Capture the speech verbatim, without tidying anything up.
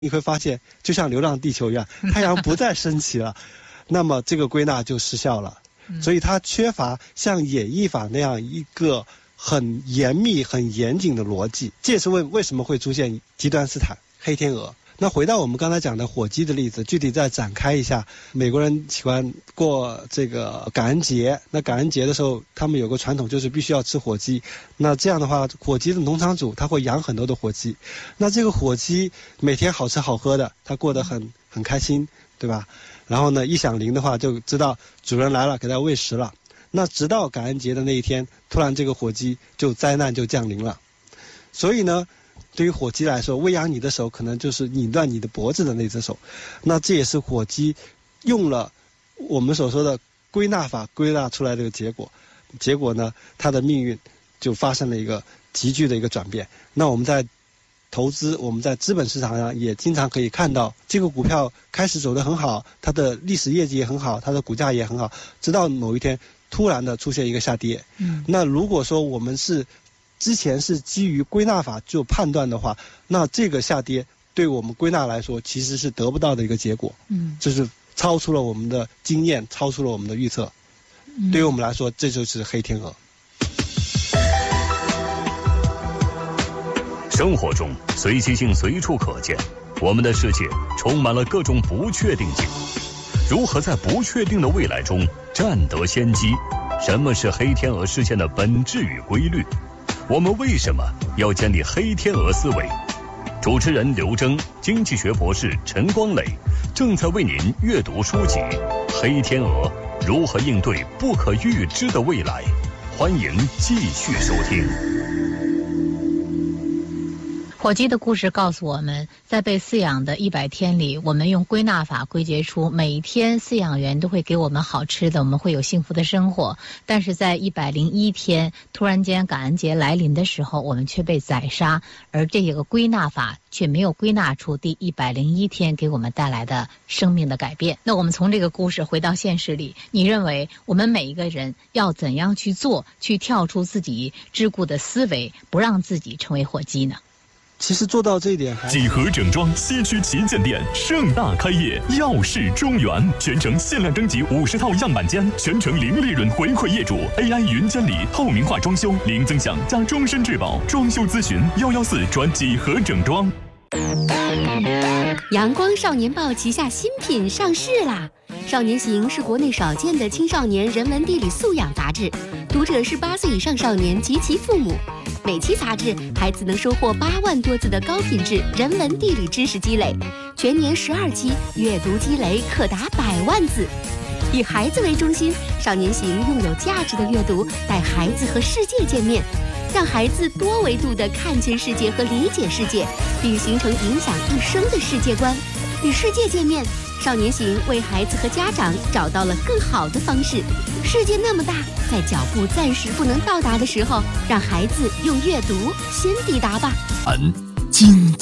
你会发现就像流浪地球一样，太阳不再升起了，那么这个归纳就失效了。所以它缺乏像演绎法那样一个很严密很严谨的逻辑，这也是为为什么会出现极端斯坦黑天鹅。那回到我们刚才讲的火鸡的例子，具体再展开一下，美国人喜欢过这个感恩节，那感恩节的时候他们有个传统，就是必须要吃火鸡。那这样的话，火鸡的农场主他会养很多的火鸡，那这个火鸡每天好吃好喝的，他过得很很开心，对吧？然后呢，一响铃的话就知道主人来了，给他喂食了。那直到感恩节的那一天，突然这个火鸡就灾难就降临了。所以呢，对于火鸡来说，喂养你的手可能就是拧断你的脖子的那只手。那这也是火鸡用了我们所说的归纳法归纳出来的结果。结果呢，它的命运就发生了一个急剧的一个转变。那我们在投资，我们在资本市场上也经常可以看到，这个股票开始走得很好，它的历史业绩也很好，它的股价也很好，直到某一天突然的出现一个下跌。嗯，那如果说我们是之前是基于归纳法就判断的话，那这个下跌对我们归纳来说其实是得不到的一个结果。嗯，就是超出了我们的经验，超出了我们的预测。嗯，对于我们来说，这就是黑天鹅。 生活中随机性随处可见，我们的世界充满了各种不确定性。如何在不确定的未来中占得先机？什么是黑天鹅事件的本质与规律？我们为什么要建立黑天鹅思维？主持人刘征，经济学博士陈光磊正在为您阅读书籍《黑天鹅：如何应对不可预知的未来》，欢迎继续收听。 火鸡的故事告诉我们，在被饲养的一百天里，我们用归纳法归结出每一天饲养员都会给我们好吃的，我们会有幸福的生活。但是在一百零一天突然间感恩节来临的时候，我们却被宰杀，而这个归纳法却没有归纳出第一百零一天给我们带来的生命的改变。那我们从这个故事回到现实里，你认为我们每一个人要怎样去做，去跳出自己桎梏的思维，不让自己成为火鸡呢？ 其实做到这一点还， 几何整装西区旗舰店盛大开业，耀世中原，全程限量征集五十套样板间，全程零利润回馈业主 ，A I 云监理，透明化装修，零增享加终身质保，装修咨询幺幺四转几何整装。 阳光少年报旗下新品上市啦！少年行是国内少见的青少年人文地理素养杂志，读者是八岁以上少年及其父母。每期杂志，孩子能收获八万多字的高品质人文地理知识积累，全年十二期，阅读积累可达百万字。以孩子为中心，少年行用有价值的阅读带孩子和世界见面，让孩子多维度地看见世界和理解世界，并形成影响一生的世界观。与世界见面，少年行为孩子和家长找到了更好的方式。世界那么大，在脚步暂时不能到达的时候，让孩子用阅读先抵达吧。 安静。